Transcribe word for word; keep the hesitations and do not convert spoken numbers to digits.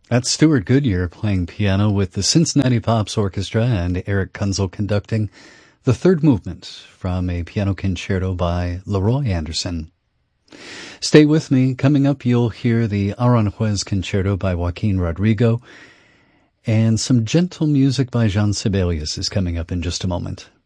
That's Stuart Goodyear playing piano with the Cincinnati Pops Orchestra and Eric Kunzel conducting the third movement from a piano concerto by Leroy Anderson. Stay with me. Coming up, you'll hear the Aranjuez Concerto by Joaquin Rodrigo, and some gentle music by Jean Sibelius is coming up in just a moment.